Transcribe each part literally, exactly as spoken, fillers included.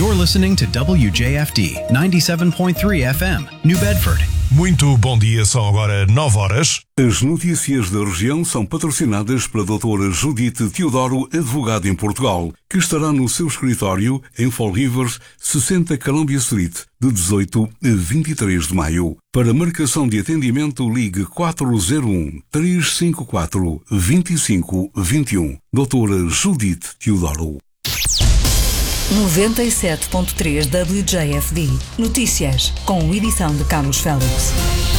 You're listening to W J F D ninety-seven point three F M, New Bedford. Muito bom dia, são agora nove horas. As notícias da região são patrocinadas pela doutora Judite Teodoro, advogada em Portugal, que estará no seu escritório em Fall Rivers, sessenta Columbia Street, de dezoito a vinte e três de maio. Para marcação de atendimento, ligue quatro zero um, três cinco quatro, dois cinco dois um. doutora Judite Teodoro. noventa e sete ponto três W J F D. Notícias, com edição de Carlos Félix.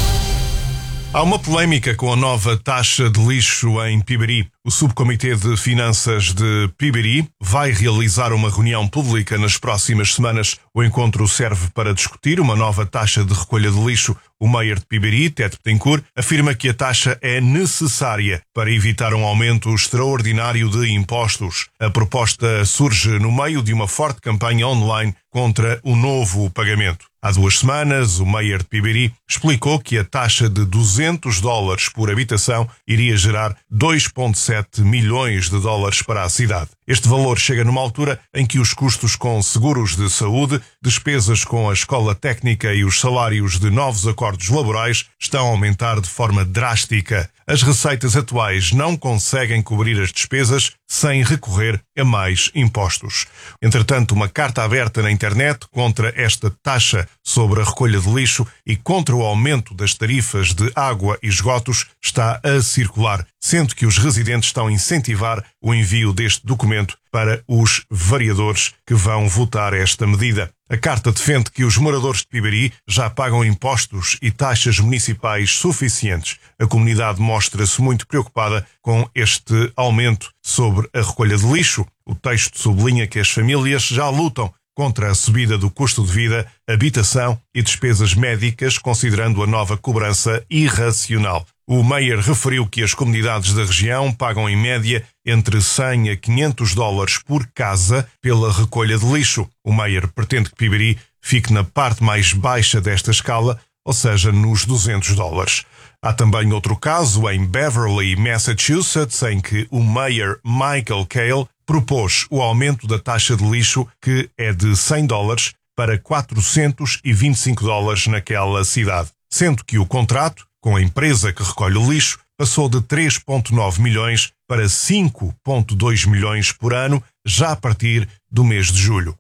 Há uma polémica com a nova taxa de lixo em Piberi. O Subcomitê de Finanças de Piberi vai realizar uma reunião pública nas próximas semanas. O encontro serve para discutir uma nova taxa de recolha de lixo. O Mayor de Piberi, Ted Betancourt, afirma que a taxa é necessária para evitar um aumento extraordinário de impostos. A proposta surge no meio de uma forte campanha online contra o novo pagamento. Há duas semanas, o Mayor de Piberi explicou que a taxa de duzentos dólares por habitação iria gerar dois vírgula sete milhões de dólares para a cidade. Este valor chega numa altura em que os custos com seguros de saúde, despesas com a escola técnica e os salários de novos acordos laborais estão a aumentar de forma drástica. As receitas atuais não conseguem cobrir as despesas sem recorrer a mais impostos. Entretanto, uma carta aberta na internet contra esta taxa sobre a recolha de lixo e contra o aumento das tarifas de água e esgotos está a circular, sendo que os residentes estão a incentivar o envio deste documento para os vereadores que vão votar esta medida. A carta defende que os moradores de Piberi já pagam impostos e taxas municipais suficientes. A comunidade mostra-se muito preocupada com este aumento sobre a recolha de lixo. O texto sublinha que as famílias já lutam contra a subida do custo de vida, habitação e despesas médicas, considerando a nova cobrança irracional. O Mayor referiu que as comunidades da região pagam em média entre cem a quinhentos dólares por casa pela recolha de lixo. O Mayor pretende que Piberi fique na parte mais baixa desta escala, ou seja, nos duzentos dólares. Há também outro caso em Beverly, Massachusetts, em que o Mayor Michael Cale propôs o aumento da taxa de lixo, que é de cem dólares, para quatrocentos e vinte e cinco dólares naquela cidade, sendo que o contrato com a empresa que recolhe o lixo passou de três vírgula nove milhões para cinco vírgula dois milhões por ano, já a partir do mês de julho.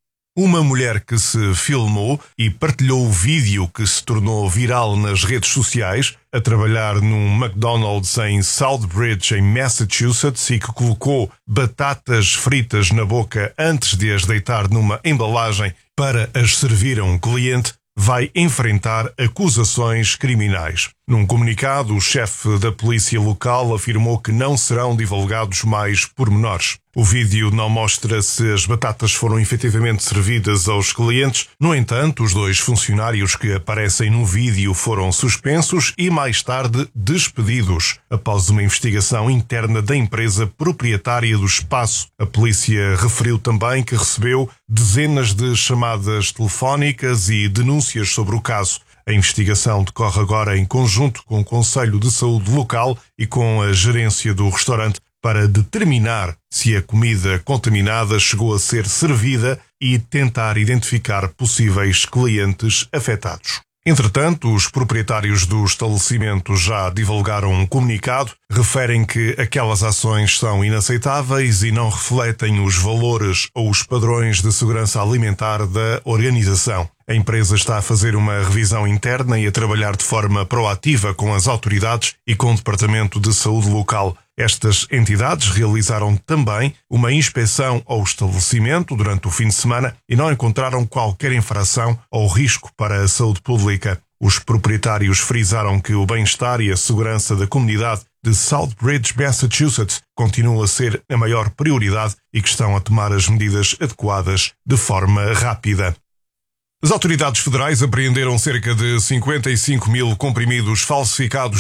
Uma mulher que se filmou e partilhou o vídeo que se tornou viral nas redes sociais, a trabalhar num McDonald's em Southbridge, em Massachusetts, e que colocou batatas fritas na boca antes de as deitar numa embalagem para as servir a um cliente, vai enfrentar acusações criminais. Num comunicado, o chefe da polícia local afirmou que não serão divulgados mais pormenores. O vídeo não mostra se as batatas foram efetivamente servidas aos clientes. No entanto, os dois funcionários que aparecem no vídeo foram suspensos e mais tarde despedidos, após uma investigação interna da empresa proprietária do espaço. A polícia referiu também que recebeu dezenas de chamadas telefónicas e denúncias sobre o caso. A investigação decorre agora em conjunto com o Conselho de Saúde local e com a gerência do restaurante para determinar se a comida contaminada chegou a ser servida e tentar identificar possíveis clientes afetados. Entretanto, os proprietários do estabelecimento já divulgaram um comunicado, referem que aquelas ações são inaceitáveis e não refletem os valores ou os padrões de segurança alimentar da organização. A empresa está a fazer uma revisão interna e a trabalhar de forma proativa com as autoridades e com o Departamento de Saúde local. Estas entidades realizaram também uma inspeção ao estabelecimento durante o fim de semana e não encontraram qualquer infração ou risco para a saúde pública. Os proprietários frisaram que o bem-estar e a segurança da comunidade de Southbridge, Massachusetts, continua a ser a maior prioridade e que estão a tomar as medidas adequadas de forma rápida. As autoridades federais apreenderam cerca de cinquenta e cinco mil comprimidos falsificados